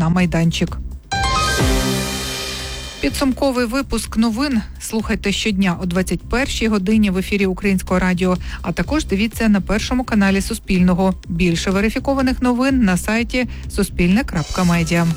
на майданчик. Підсумковий випуск новин слухайте щодня о 21-й годині в ефірі Українського радіо, а також дивіться на першому каналі Суспільного. Більше верифікованих новин на сайті suspilne.media.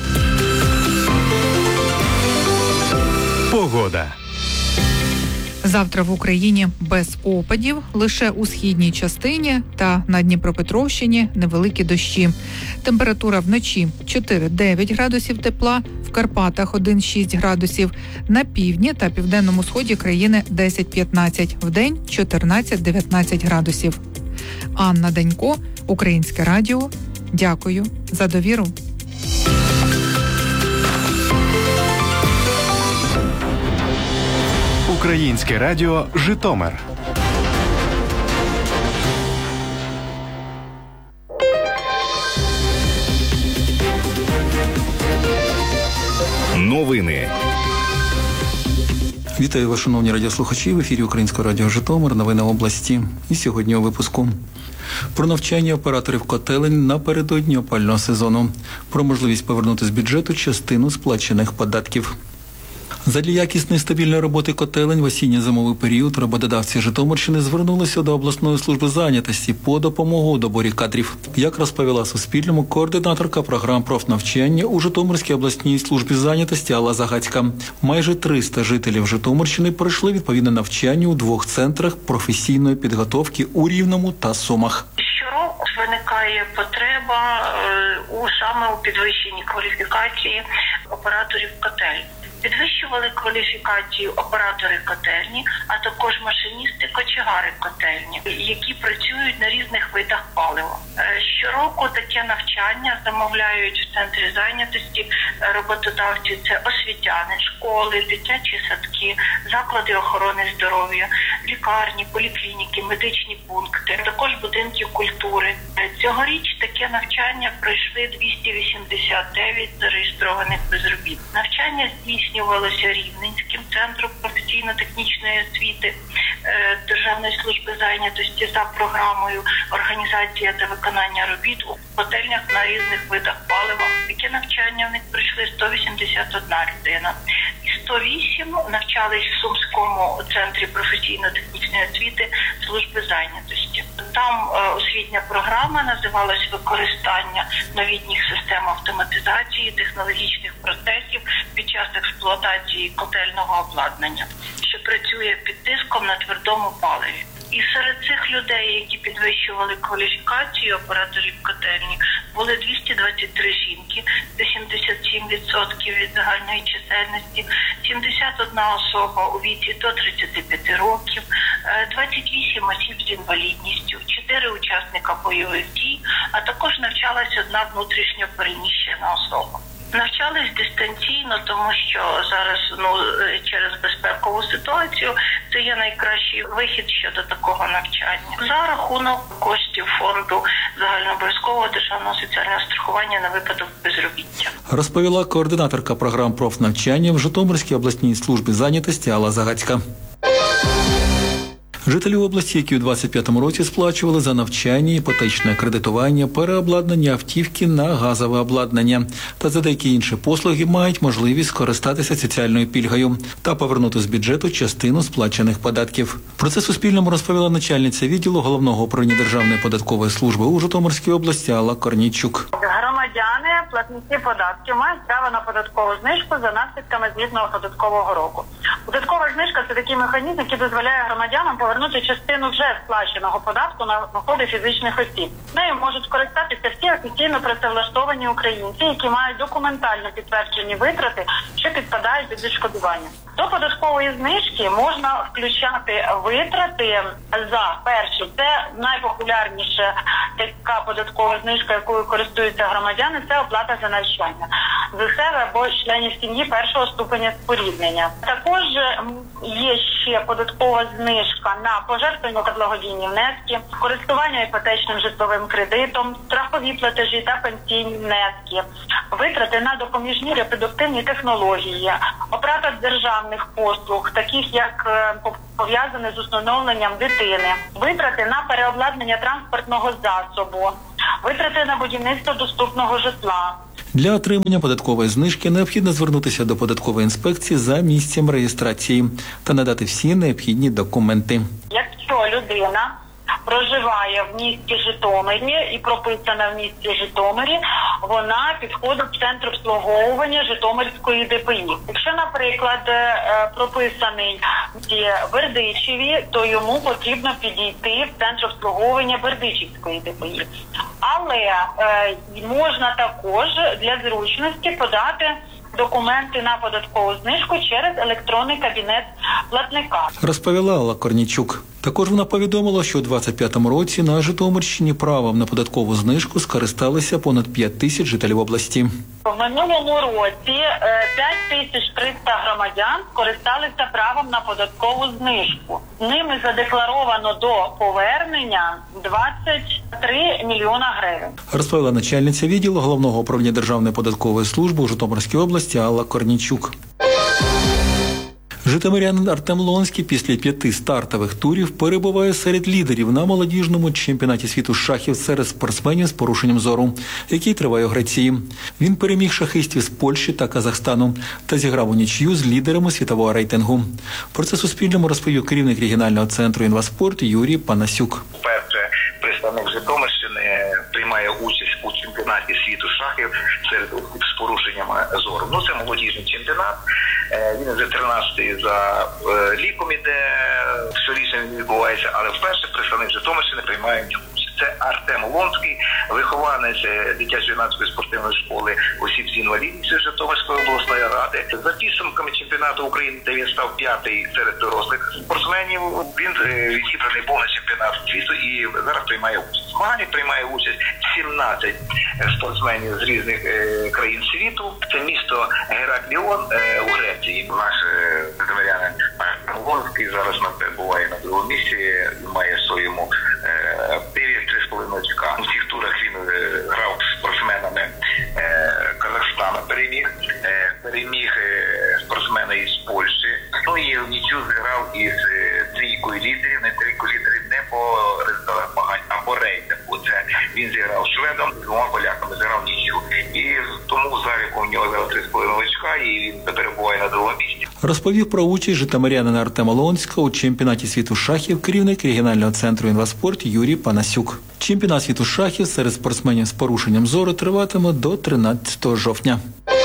Погода. Завтра в Україні без опадів, лише у східній частині та на Дніпропетровщині невеликі дощі. Температура вночі 4-9 градусів тепла, в Карпатах 1-6 градусів, на півдні та південному сході країни 10-15, вдень 14-19 градусів. Анна Данько, Українське радіо. Дякую за довіру. Українське радіо «Житомир». Новини. Вітаю вас, шановні радіослухачі. В ефірі Українського радіо «Житомир». Новини області. І сьогодні у випуску. Про навчання операторів котелень напередодні опалювального сезону. Про можливість повернути з бюджету частину сплачених податків. Задля якісної стабільної роботи котелень в осінньо-зимовий період роботодавці Житомирщини звернулися до обласної служби зайнятості по допомогу у доборі кадрів. Як розповіла Суспільному координаторка програм профнавчання у Житомирській обласній службі зайнятості Алла Загацька, майже 300 жителів Житомирщини пройшли відповідне навчання у 2 центрах професійної підготовки у Рівному та Сумах. Щороку виникає потреба саме у підвищенні кваліфікації операторів котель. Підвищували кваліфікацію оператори котельні, а також машиністи-кочегари котельні, які працюють на різних видах палива. Щороку таке навчання замовляють в центрі зайнятості роботодавці. Це освітяни, школи, дитячі садки, заклади охорони здоров'я, лікарні, поліклініки, медичні пункти, також будинки культури. Цьогоріч таке навчання пройшли 289 зареєстрованих безробітних. Навчання здійснювалося Рівненським центром професійно-технічної освіти Державної служби зайнятості за програмою «Організація та виконання робіт у котельнях на різних видах палива». Таке навчання в них пройшли 181 людина. І 108 навчались в Сумському центрі професійно-технічної освіти служби зайнятості. Там освітня програма називалась «Використання новітніх систем автоматизації, технологічних процесів під час експлуатації котельного обладнання, що працює під тиском на твердому паливі». І серед цих людей, які підвищували кваліфікацію операторів котельні, були 223 жінки, це 77% від загальної чисельності, 71 особа у віці до 35 років, 28 осіб з інвалідністю, 4 учасника бойових дій, а також навчалась одна внутрішньо переміщена особа. Навчались дистанційно, тому що зараз через безпекову ситуацію це є найкращий вихід щодо такого навчання. За рахунок коштів фонду загальнообов'язкового державного соціального страхування на випадок безробіття. Розповіла координаторка програм профнавчання в Житомирській обласній службі зайнятості Алла Загацька. Жителі області, які у 25-му році сплачували за навчання, іпотечне кредитування, переобладнання автівки на газове обладнання та за деякі інші послуги, мають можливість скористатися соціальною пільгою та повернути з бюджету частину сплачених податків. Про це Суспільному розповіла начальниця відділу Головного управління Державної податкової служби у Житомирській області Алла Корнійчук. Громадяни, платники податків мають право на податкову знижку за наслідками звітного податкового року. Податкова знижка – це такий механізм, який дозволяє громадянам повернути частину вже сплаченого податку на доходи фізичних осіб. Нею можуть скористатися всі офіційно працевлаштовані українці, які мають документально підтверджені витрати, що підпадають під відшкодування. До податкової знижки можна включати витрати за перше. Це найпопулярніша така податкова знижка, якою користуються громадяни, це оплата за навчання за себе або членів сім'ї першого ступеня споріднення. Також є ще податкова знижка на пожертвування та благодійні внески, користування іпотечним житловим кредитом, страхові платежі та пенсійні внески, витрати на допоміжні репродуктивні технології, оплата державних послуг, таких як пов'язане з усиновленням дитини, витрати на переобладнання транспортного засобу, витрати на будівництво доступного житла. Для отримання податкової знижки необхідно звернутися до податкової інспекції за місцем реєстрації та надати всі необхідні документи. Якщо людина проживає в місті Житомирі і прописана в місті Житомирі, вона підходить в центр обслуговування Житомирської ДПІ. Якщо, наприклад, прописаний в Бердичеві, то йому потрібно підійти в центр обслуговування Бердичівської ДПІ. Але можна також для зручності подати документи на податкову знижку через електронний кабінет платника. Розповіла Алла Корнійчук. Також вона повідомила, що у 2025 році на Житомирщині правом на податкову знижку скористалися понад 5 тисяч жителів області. В минулому році 5300 громадян скористалися правом на податкову знижку. Ними задекларовано до повернення 23 мільйона гривень. Розповіла начальниця відділу Головного управління Державної податкової служби у Житомирській області Алла Корнійчук. Житомирянин Артем Лонський після 5 стартових турів перебуває серед лідерів на молодіжному чемпіонаті світу з шахів серед спортсменів з порушенням зору, який триває у Греції. Він переміг шахистів з Польщі та Казахстану та зіграв у нічию з лідерами світового рейтингу. Про це Суспільному розповів керівник регіонального центру «Інваспорт» Юрій Панасюк. Перше, представник Житомирщини приймає участь у чемпіонаті світу шахів серед з порушенням зору. Це молодіжний чемпіонат. Він вже 13-й за ліком іде, щорічно він відбувається, але вперше представник Житомирщини приймає участь. Це Артем Лонський, вихованець дитячо-юнацької спортивної школи осіб з інвалідністю Житомирської обласної ради. За підсумками чемпіонату України, де він став 5-й серед дорослих спортсменів, він відібраний був на чемпіонат світу і зараз приймає участь. В змаганні приймає участь 17 спортсменів з різних країн світу. Це місто Геракліон у Греції. Наш житомирянин Артем Лонський зараз перебуває на другому місці, має в своєму 3,5 очка. У цих турах він грав з спортсменами Казахстану, переміг спортсмена із Польщі. І в нічю зіграв із трійкою лідерів, не трійкою лідерів, не по результатах змагань, а по рейтингу. Це він зіграв з шведом, з 2 поляками, зіграв нічю. І тому в заліку у нього зараз 3,5 очка, і він перебуває на другому місці. Розповів про участь житомирянина Артема Лонського у чемпіонаті світу шахів керівник регіонального центру «Інваспорт» Юрій Панасюк. Чемпіонат світу шахів серед спортсменів з порушенням зору триватиме до 13 жовтня.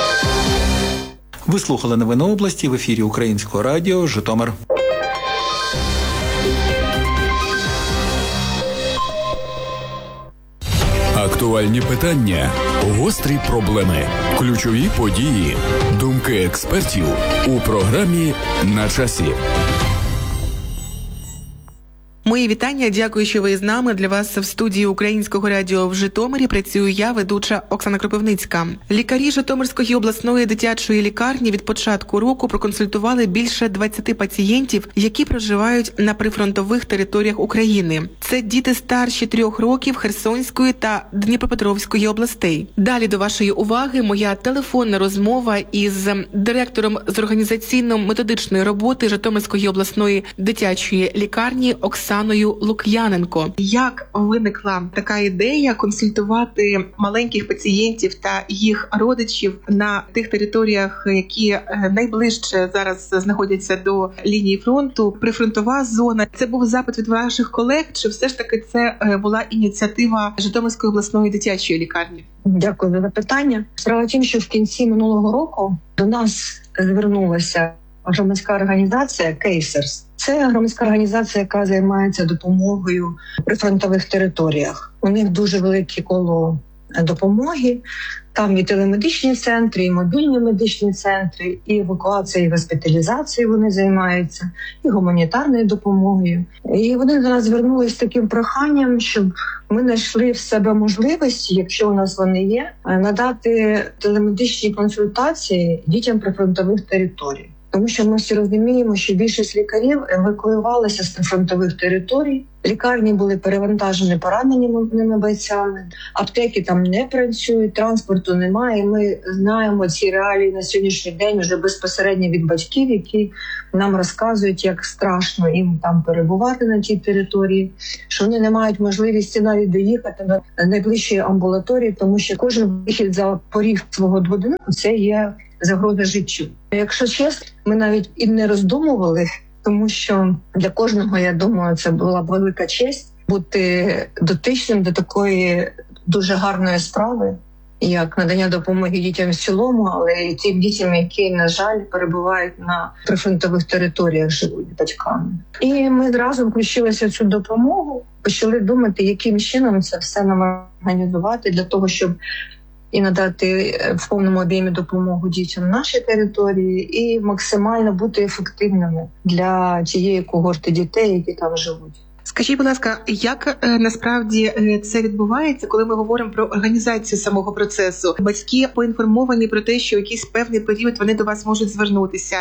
Ви слухали новини області в ефірі Українського радіо «Житомир». Актуальні питання, гострі проблеми, ключові події, думки експертів у програмі «На часі». Мої вітання, дякую, що ви з нами. Для вас в студії Українського радіо в Житомирі працюю я, ведуча Оксана Кропивницька. Лікарі Житомирської обласної дитячої лікарні від початку року проконсультували більше 20 пацієнтів, які проживають на прифронтових територіях України. Це діти старші 3 років Херсонської та Дніпропетровської областей. Далі до вашої уваги моя телефонна розмова із директором з організаційно-методичної роботи Житомирської обласної дитячої лікарні Оксаною Лук'яненко. Як виникла така ідея консультувати маленьких пацієнтів та їх родичів на тих територіях, які найближче зараз знаходяться до лінії фронту, прифронтова зона? Це був запит від ваших колег, чи все ж таки це була ініціатива Житомирської обласної дитячої лікарні? Дякую за запитання. Справа в тім, що в кінці минулого року до нас звернулася громадська організація «Кейсерс». Це громадська організація, яка займається допомогою в прифронтових територіях. У них дуже велике коло допомоги. Там і телемедичні центри, і мобільні медичні центри, і евакуація, і госпіталізація вони займаються, і гуманітарною допомогою. І вони до нас звернулися з таким проханням, щоб ми знайшли в себе можливості, якщо у нас вони є, надати телемедичні консультації дітям прифронтових територій. Тому що ми всі розуміємо, що більшість лікарів евакуювалися з прифронтових територій, лікарні були перевантажені пораненими бойцями, аптеки там не працюють, транспорту немає. І ми знаємо ці реалії на сьогоднішній день вже безпосередньо від батьків, які нам розказують, як страшно їм там перебувати на тій території, що вони не мають можливості навіть доїхати до найближчої амбулаторії, тому що кожен вихід за поріг свого будинку – це є загроза життю. Якщо чесно, ми навіть і не роздумували, тому що для кожного, я думаю, це була велика честь бути дотичним до такої дуже гарної справи, як надання допомоги дітям в цілому, але і тим дітям, які, на жаль, перебувають на прифронтових територіях, живуть батьками. І ми зразу включилися в цю допомогу, почали думати, яким чином це все нам організувати для того, щоб і надати в повному об'ємі допомогу дітям на нашій території і максимально бути ефективними для тієї когорти дітей, які там живуть. Скажіть, будь ласка, як насправді це відбувається, коли ми говоримо про організацію самого процесу? Батьки поінформовані про те, що в якийсь певний період вони до вас можуть звернутися?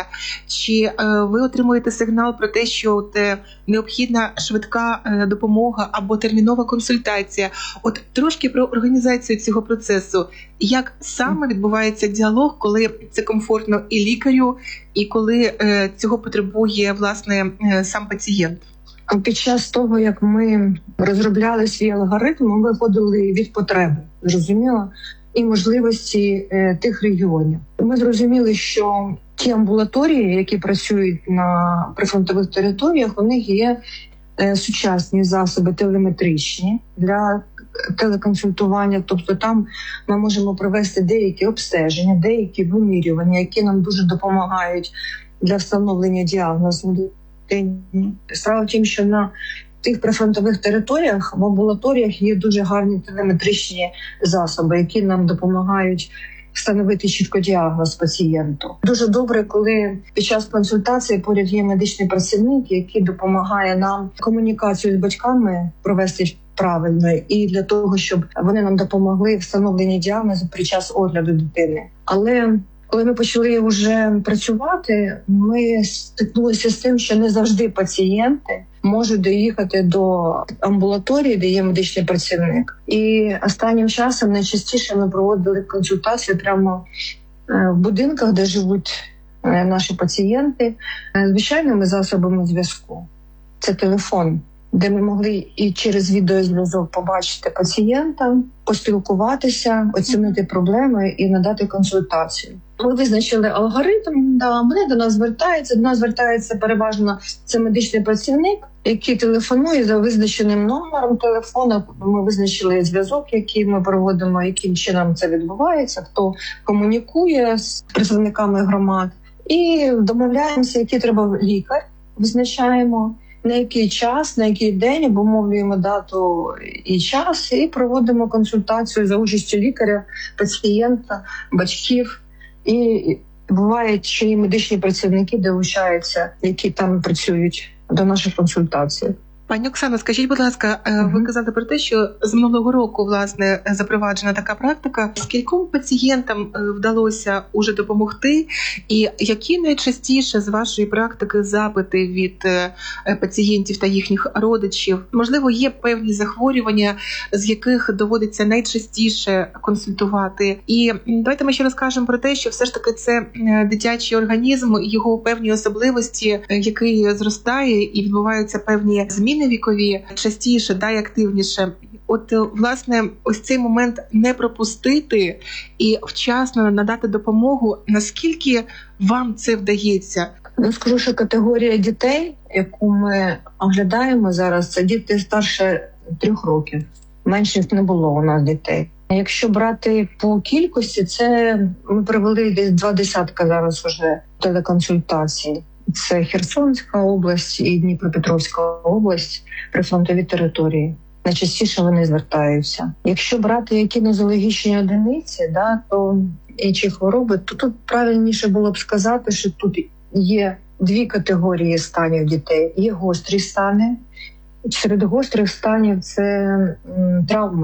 Чи ви отримуєте сигнал про те, що необхідна швидка допомога або термінова консультація? От трошки про організацію цього процесу. Як саме відбувається діалог, коли це комфортно і лікарю, і коли цього потребує, власне, сам пацієнт? Під час того, як ми розробляли свій алгоритм, ми виходили від потреби, зрозуміло, і можливості тих регіонів. Ми зрозуміли, що ті амбулаторії, які працюють на прифронтових територіях, у них є сучасні засоби телеметричні для телеконсультування. Тобто там ми можемо провести деякі обстеження, деякі вимірювання, які нам дуже допомагають для встановлення діагнозу. Справа в тім, що на тих прифронтових територіях, в амбулаторіях є дуже гарні телеметричні засоби, які нам допомагають встановити чітко діагноз пацієнту. Дуже добре, коли під час консультації поряд є медичний працівник, який допомагає нам комунікацію з батьками провести правильно і для того, щоб вони нам допомогли в встановленні діагнозу під час огляду дитини. Але коли ми почали вже працювати, ми стикнулися з тим, що не завжди пацієнти можуть доїхати до амбулаторії, де є медичний працівник. І останнім часом найчастіше ми проводили консультації прямо в будинках, де живуть наші пацієнти, звичайними засобами зв'язку. Це телефон, де ми могли і через відеозв'язок побачити пацієнта, поспілкуватися, оцінити проблеми і надати консультацію. Ми визначили алгоритм, вони до нас звертається переважно це медичний працівник, який телефонує за визначеним номером телефону. Ми визначили зв'язок, який ми проводимо, яким чином це відбувається, хто комунікує з представниками громад. І домовляємося, який треба лікар, визначаємо, на який час, на який день, обумовлюємо дату і час, і проводимо консультацію за участю лікаря, пацієнта, батьків. І буває, що і медичні працівники долучаються, які там працюють, до наших консультацій. Пані Оксано, скажіть, будь ласка, ви казали про те, що з минулого року, власне, запроваджена така практика. Скільком пацієнтам вдалося уже допомогти? І які найчастіше з вашої практики запити від пацієнтів та їхніх родичів? Можливо, є певні захворювання, з яких доводиться найчастіше консультувати? І давайте ми ще розкажемо про те, що все ж таки це дитячий організм, його певні особливості, який зростає і відбуваються певні зміни вікові, частіше, і активніше. От, власне, ось цей момент не пропустити і вчасно надати допомогу. Наскільки вам це вдається? Скажу, що категорія дітей, яку ми оглядаємо зараз, це діти старше 3 років. Менших не було у нас дітей. Якщо брати по кількості, це ми провели десь 20 зараз уже телеконсультацій. Це Херсонська область і Дніпропетровська область, прифронтові території. Найчастіше вони звертаються. Якщо брати які нозологічні одиниці, то інші хвороби, то тут правильніше було б сказати, що тут є 2 категорії станів дітей. Є гострі стани. Серед гострих станів це травми,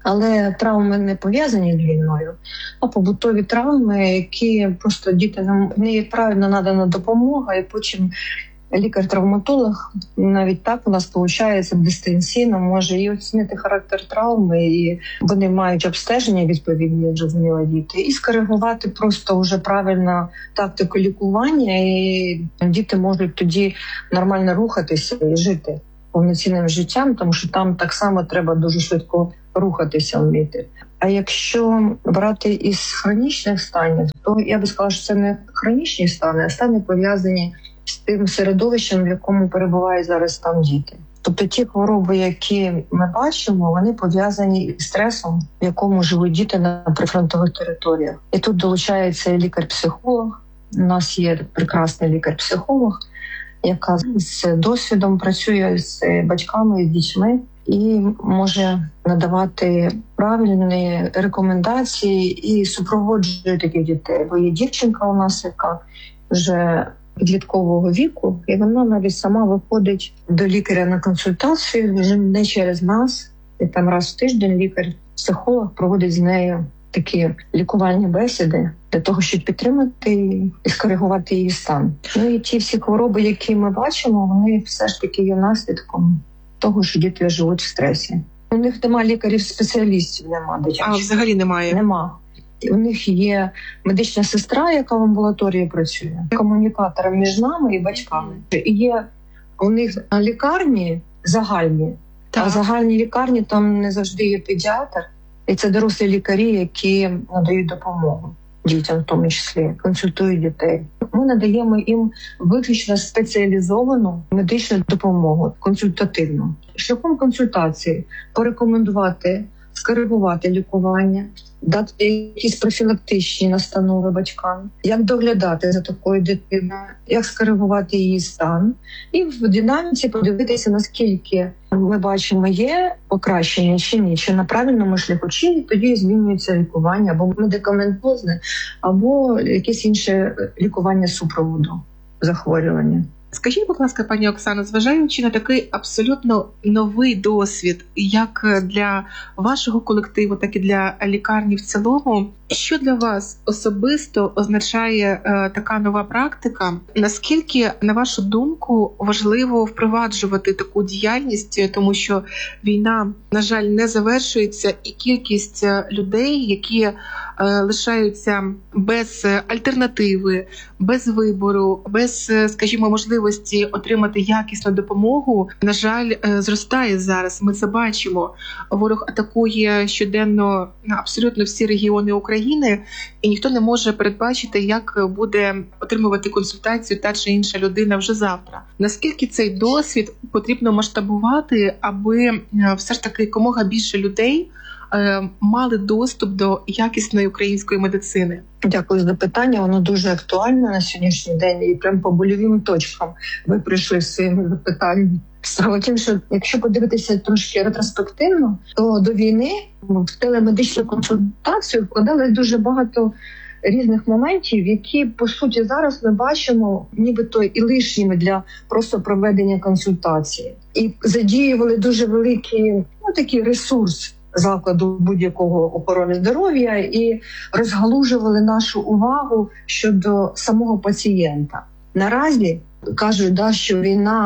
Але травми не пов'язані з війною, а побутові травми, які просто діти не правильно надана допомога, і потім лікар-травматолог, навіть так у нас виходить дистанційно, може і оцінити характер травми, і вони мають обстеження відповідні, зрозуміло, діти, і скоригувати просто вже правильно тактику лікування, і діти можуть тоді нормально рухатися і жити повноцінним життям, тому що там так само треба дуже швидко рухатися, вміти. А якщо брати із хронічних станів, то я би сказала, що це не хронічні стани, а стани пов'язані з тим середовищем, в якому перебувають зараз там діти. Тобто ті хвороби, які ми бачимо, вони пов'язані із стресом, в якому живуть діти на прифронтових територіях. І тут долучається і лікар-психолог. У нас є прекрасний лікар-психолог, яка з досвідом працює з батьками, з дітьми і може надавати правильні рекомендації і супроводжує таких дітей. Бо є дівчинка у нас, яка вже підліткового віку, і вона навіть сама виходить до лікаря на консультацію, вже не через нас, і там раз в тиждень лікар-психолог проводить з нею такі лікувальні бесіди для того, щоб підтримати і скоригувати її стан. Ну і ті всі хвороби, які ми бачимо, вони все ж таки є наслідком того, що діти живуть в стресі. У них немає лікарів-спеціалістів, немає дитячих. А взагалі немає? Нема. У них є медична сестра, яка в амбулаторії працює, комунікатором між нами і батьками. І є у них лікарні загальні, а в загальній лікарні там не завжди є педіатр. І це дорослі лікарі, які надають допомогу дітям, в тому числі, консультують дітей. Ми надаємо їм виключно спеціалізовану медичну допомогу, консультативну. Шляхом консультації порекомендувати, скоригувати лікування, дати якісь профілактичні настанови батькам, як доглядати за такою дитиною, як скоригувати її стан. І в динаміці подивитися, наскільки ми бачимо, є покращення чи ні, чи на правильному шляху, чи тоді змінюється лікування, або медикаментозне, або якесь інше лікування супроводу захворювання. Скажіть, будь ласка, пані Оксано, зважаючи на такий абсолютно новий досвід, як для вашого колективу, так і для лікарні в цілому, що для вас особисто означає така нова практика? Наскільки, на вашу думку, важливо впроваджувати таку діяльність, тому що війна, на жаль, не завершується, і кількість людей, які лишаються без альтернативи, без вибору, без, скажімо, можливості отримати якісну допомогу, на жаль, зростає зараз. Ми це бачимо. Ворог атакує щоденно абсолютно всі регіони України, і ніхто не може передбачити, як буде отримувати консультацію та чи інша людина вже завтра. Наскільки цей досвід потрібно масштабувати, аби все ж таки якомога більше людей мали доступ до якісної української медицини? Дякую за питання. Воно дуже актуальне на сьогоднішній день і прямо по больовим точкам ви прийшли з своїми запитаннями. Справа в тім, що якщо подивитися трошки ретроспективно, то до війни в телемедичну консультацію вкладали дуже багато різних моментів, які, по суті, зараз ми бачимо нібито і лишніми для просто проведення консультації. І задіювали дуже великий такий ресурс закладу будь-якого охорони здоров'я і розгалужували нашу увагу щодо самого пацієнта. Наразі кажуть, що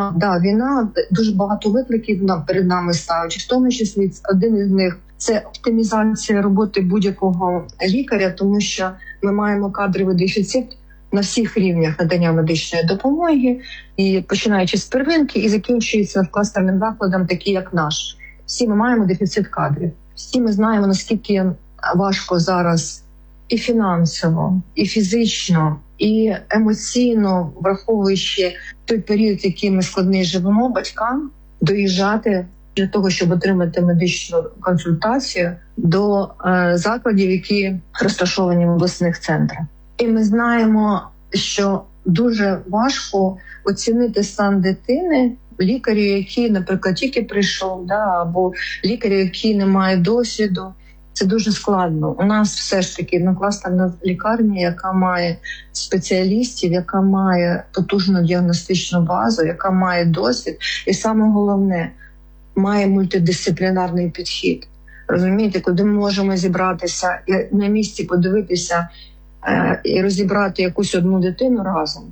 війна дуже багато викликів перед нами ставить. В тому числі один із них – це оптимізація роботи будь-якого лікаря, тому що ми маємо кадровий дефіцит на всіх рівнях надання медичної допомоги, і починаючи з первинки і закінчується кластерним закладом, такі як наш. Всі ми маємо дефіцит кадрів. Всі ми знаємо, наскільки важко зараз і фінансово, і фізично, і емоційно, враховуючи той період, який ми складний живемо, батькам доїжджати для того, щоб отримати медичну консультацію до закладів, які розташовані в обласних центрах. І ми знаємо, що дуже важко оцінити стан дитини лікарю, який, наприклад, тільки прийшов, або лікарю, який не має досвіду. Це дуже складно. У нас все ж таки кластерна лікарня, яка має спеціалістів, яка має потужну діагностичну базу, яка має досвід. І саме головне, має мультидисциплінарний підхід. Розумієте, куди ми можемо зібратися і на місці подивитися і розібрати якусь одну дитину разом.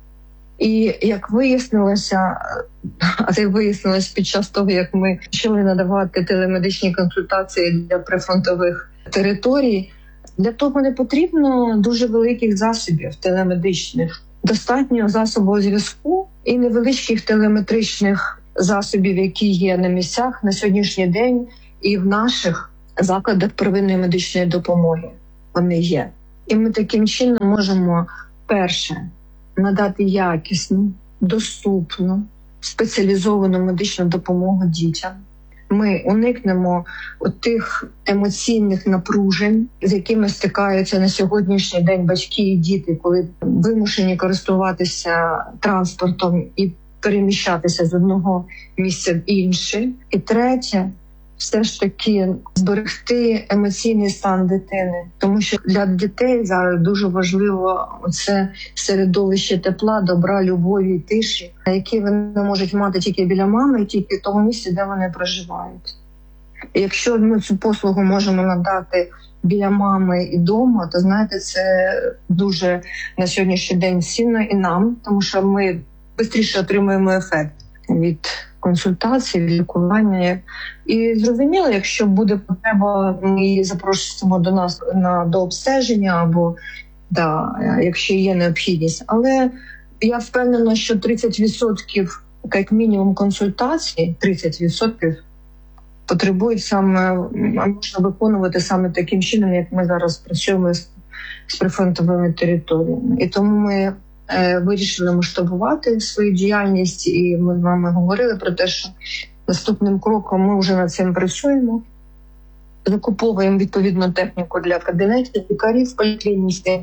І як вияснилося, а це вияснилось під час того, як ми почали надавати телемедичні консультації для прифронтових територій, для того не потрібно дуже великих засобів телемедичних. Достатньо засобу зв'язку і невеличких телеметричних засобів, які є на місцях на сьогоднішній день і в наших закладах первинної медичної допомоги. Вони є. І ми таким чином можемо, перше, надати якісну, доступну, спеціалізовану медичну допомогу дітям. Ми уникнемо тих емоційних напружень, з якими стикаються на сьогоднішній день батьки і діти, коли вимушені користуватися транспортом і переміщатися з одного місця в інше. І третє, все ж таки зберегти емоційний стан дитини. Тому що для дітей зараз дуже важливо це середовище тепла, добра, любові і тиші, які вони можуть мати тільки біля мами і тільки в тому місці, де вони проживають. І якщо ми цю послугу можемо надати біля мами і вдома, то, знаєте, це дуже на сьогоднішній день цінно і нам, тому що ми швидше отримуємо ефект від консультацій, від лікування. І зрозуміло, якщо буде потреба, ми її запрошуємо до нас до обстеження або якщо є необхідність. Але я впевнена, що 30% як мінімум консультацій, 30% потребують саме, можна виконувати саме таким чином, як ми зараз працюємо з прифронтовими територіями. І тому ми вирішили масштабувати свою діяльність, і ми з вами говорили про те, що наступним кроком ми вже над цим працюємо. Закуповуємо відповідну техніку для кабінетів, лікарів в поліклініці.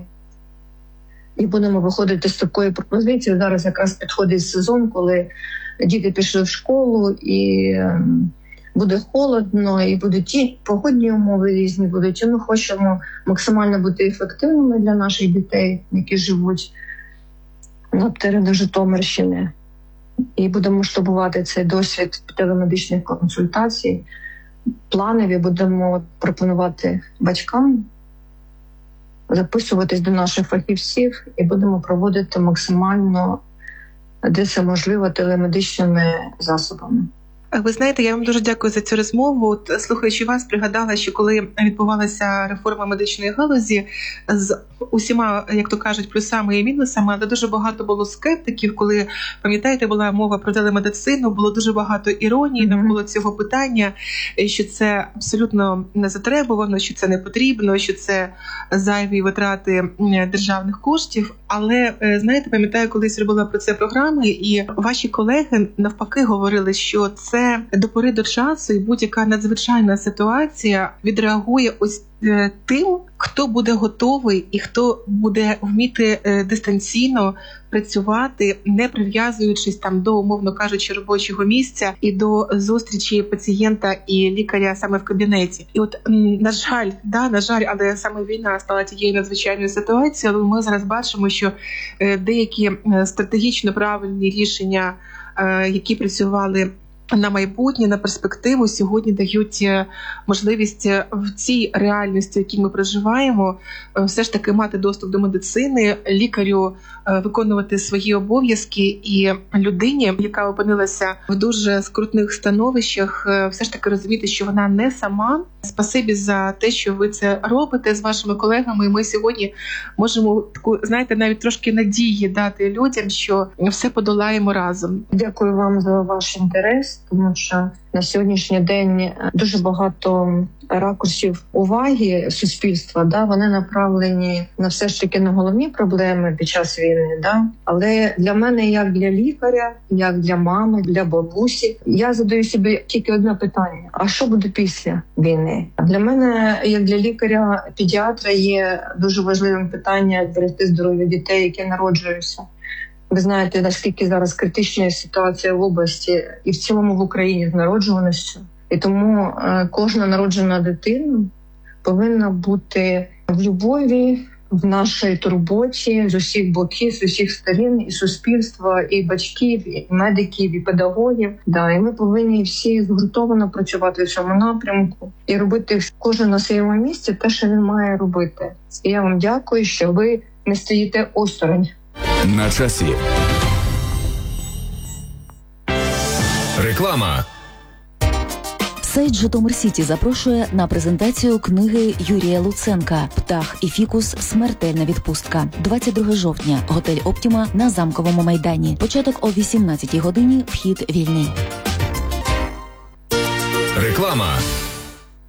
І будемо виходити з такої пропозиції. Зараз якраз підходить сезон, коли діти пішли в школу, і буде холодно, і будуть ті погодні умови різні будуть. І ми хочемо максимально бути ефективними для наших дітей, які живуть на терені Житомирщини. І будемо масштабувати цей досвід телемедичних консультацій. Планові будемо пропонувати батькам записуватись до наших фахівців і будемо проводити максимально, де це можливо, телемедичними засобами. Ви знаєте, я вам дуже дякую за цю розмову. От, слухаючи вас, пригадала, що коли відбувалася реформа медичної галузі з усіма, як то кажуть, плюсами і мінусами, але дуже багато було скептиків, коли, пам'ятаєте, була мова про телемедицину, було дуже багато іронії навколо цього питання, що це абсолютно не затребувано, що це не потрібно, що це зайві витрати державних коштів. Але, знаєте, пам'ятаю, колись робила про це програми, і ваші колеги навпаки говорили, що це до пори до часу і будь-яка надзвичайна ситуація відреагує ось тим, хто буде готовий і хто буде вміти дистанційно працювати, не прив'язуючись там до, умовно кажучи, робочого місця і до зустрічі пацієнта і лікаря саме в кабінеті. І от, на жаль, але саме війна стала тією надзвичайною ситуацією, але ми зараз бачимо, що деякі стратегічно правильні рішення, які працювали на майбутнє, на перспективу, сьогодні дають можливість в цій реальності, в якій ми проживаємо, все ж таки мати доступ до медицини, лікарю виконувати свої обов'язки і людині, яка опинилася в дуже скрутних становищах, все ж таки розуміти, що вона не сама. Спасибі за те, що ви це робите з вашими колегами. І ми сьогодні можемо таку, знаєте, навіть трошки надії дати людям, що все подолаємо разом. Дякую вам за ваш інтерес, тому що на сьогоднішній день дуже багато ракурсів уваги суспільства, вони направлені на все ж таки на головні проблеми під час війни. Але для мене, як для лікаря, як для мами, для бабусі, я задаю собі тільки одне питання: а що буде після війни? Для мене, як для лікаря-педіатра, є дуже важливим питання зберегти здоров'я дітей, які народжуються. Ви знаєте, наскільки зараз критична ситуація в області і в цілому в Україні з народжуваністю. І тому кожна народжена дитина повинна бути в любові, в нашій турботі з усіх боків, з усіх сторін, і суспільства, і батьків, і медиків, і педагогів. І ми повинні всі згуртовано працювати в цьому напрямку і робити кожен на своєму місці те, що він має робити. І я вам дякую, що ви не стоїте осторонь. На часі. Реклама. Сайт Житомир Сіті запрошує на презентацію книги Юрія Луценка «Птах і фікус. Смертельна відпустка». 22 жовтня. Готель «Оптіма» на Замковому майдані. Початок о 18-й годині. Вхід вільний. Реклама.